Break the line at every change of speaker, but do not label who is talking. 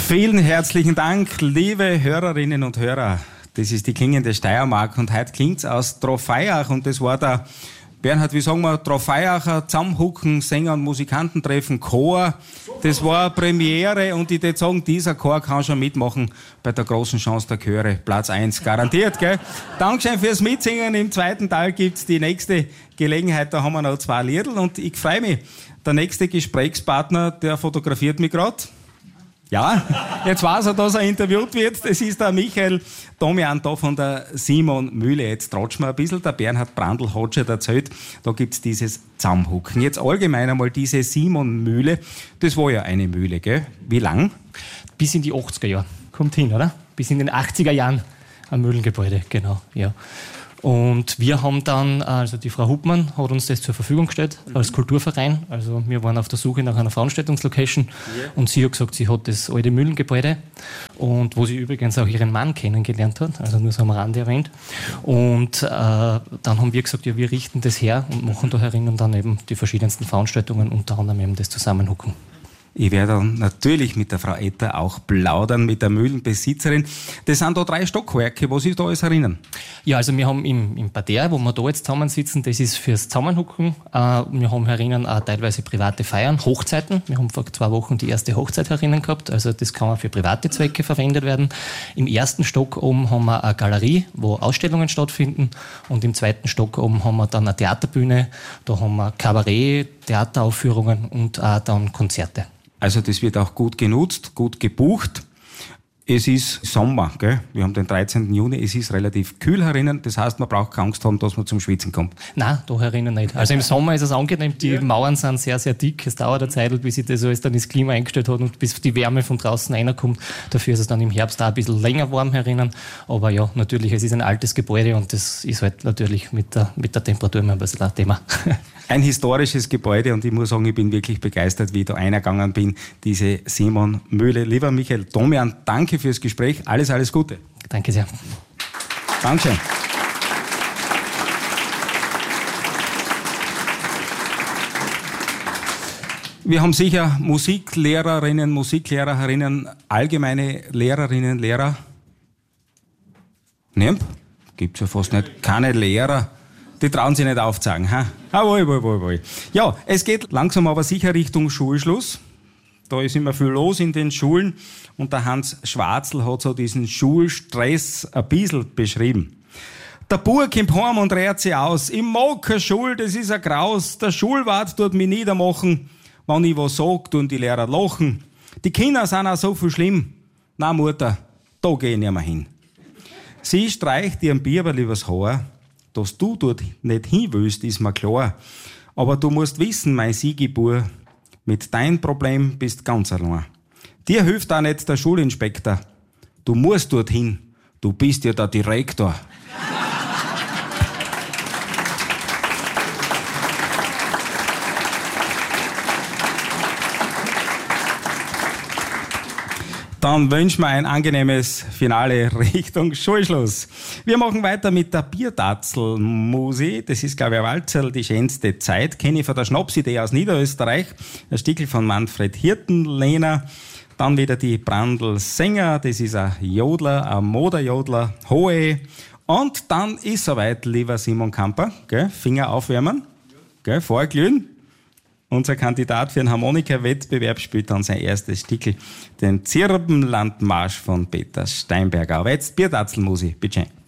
Vielen herzlichen Dank, liebe Hörerinnen und Hörer. Das ist die klingende Steiermark und heute klingt's aus Trofeiach und das war der Bernhard, wie sagen wir, Trofeiacher Zusammenhucken, Sänger und Musikantentreffen, Chor. Das war eine Premiere und ich würde sagen, dieser Chor kann schon mitmachen bei der großen Chance der Chöre. Platz 1, garantiert, gell? Dankeschön fürs Mitsingen. Im zweiten Teil gibt's die nächste Gelegenheit, da haben wir noch 2 Liedl und ich freue mich. Der nächste Gesprächspartner, der fotografiert mich gerade. Ja, jetzt weiß er, dass er interviewt wird. Das ist der Michael Domian da von der Simon Mühle. Jetzt tratschen wir ein bisschen. Der Bernhard Brandl hat schon erzählt, da gibt's dieses Zusammenhucken. Jetzt allgemein einmal diese Simon Mühle. Das war ja eine Mühle, gell? Wie lang?
Bis in die 80er Jahre. Kommt hin, oder? Bis in den 80er Jahren ein Mühlengebäude, genau, ja. Und wir haben dann, also die Frau Hubmann hat uns das zur Verfügung gestellt als Kulturverein. Also wir waren auf der Suche nach einer Veranstaltungslocation und sie hat gesagt, sie hat das alte Mühlengebäude und wo sie übrigens auch ihren Mann kennengelernt hat, also nur so am Rande erwähnt. Und dann haben wir gesagt, ja, wir richten das her und machen da herinnen dann eben die verschiedensten Veranstaltungen, unter anderem eben das Zusammenhucken.
Ich werde dann natürlich mit der Frau Etter auch plaudern, mit der Mühlenbesitzerin. Das sind da 3 Stockwerke. Was ist da alles erinnern?
Ja, also wir haben im Parterre, wo wir da jetzt zusammensitzen, das ist fürs Zusammenhucken. Wir haben herinnen auch teilweise private Feiern, Hochzeiten. Wir haben vor 2 Wochen die erste Hochzeit herinnen gehabt. Also das kann auch für private Zwecke verwendet werden. Im 1. Stock oben haben wir eine Galerie, wo Ausstellungen stattfinden. Und im 2. Stock oben haben wir dann eine Theaterbühne. Da haben wir Kabarett, Theateraufführungen und auch dann Konzerte.
Also das wird auch gut genutzt, gut gebucht. Es ist Sommer, gell? Wir haben den 13. Juni, es ist relativ kühl herinnen. Das heißt, man braucht keine Angst haben, dass man zum Schwitzen kommt.
Nein, da herinnen nicht. Also im Sommer ist es angenehm, die Mauern sind sehr, sehr dick. Es dauert eine Zeit, bis sich das alles dann ins Klima eingestellt hat und bis die Wärme von draußen reinkommt. Dafür ist es dann im Herbst auch ein bisschen länger warm herinnen. Aber ja, natürlich, es ist ein altes Gebäude und das ist halt natürlich mit der Temperatur immer ein bisschen ein Thema.
Ein historisches Gebäude und ich muss sagen, ich bin wirklich begeistert, wie ich da eingegangen bin, diese Simon Mühle. Lieber Michael Domian, danke fürs Gespräch. Alles, alles Gute.
Danke sehr.
Dankeschön. Wir haben sicher Musiklehrerinnen, Musiklehrerinnen, allgemeine Lehrerinnen, Lehrer. Nein, gibt's ja fast nicht. Keine Lehrer. Die trauen sich nicht aufzeigen. Jawohl. Ja, es geht langsam aber sicher Richtung Schulschluss. Da ist immer viel los in den Schulen. Und der Hans Schwarzl hat so diesen Schulstress ein bisschen beschrieben. Der Bub kommt heim und rät sich aus. Ich mag keine Schule, das ist ein Graus. Der Schulwart tut mich niedermachen. Wenn ich was sag, tun die Lehrer lachen. Die Kinder sind auch so viel schlimm. Na Mutter, da geh ich nicht mehr hin. Sie streicht ihrem Bieberl übers Haar. Dass du dort nicht hin willst, ist mir klar. Aber du musst wissen, mein Siegebur, mit deinem Problem bist ganz allein. Dir hilft auch nicht der Schulinspektor. Du musst dorthin. Du bist ja der Direktor. Dann wünschen wir ein angenehmes Finale Richtung Schulschluss. Wir machen weiter mit der Biertatzel-Musi. Das ist, glaube ich, ein Walzerl, die schönste Zeit. Kenne ich von der Schnapsidee aus Niederösterreich. Ein Stickel von Manfred Hirtenlehner. Dann wieder die Brandl-Sänger. Das ist ein Jodler, ein Moderjodler. Hohe. Und dann ist soweit, lieber Simon Kamper. Gell? Finger aufwärmen. Gell? Vorglühen. Unser Kandidat für den Harmonika-Wettbewerb spielt dann sein erstes Stickel, den Zirbenlandmarsch von Peter Steinberger. Aber jetzt Biertatzelmusi, bitte schön.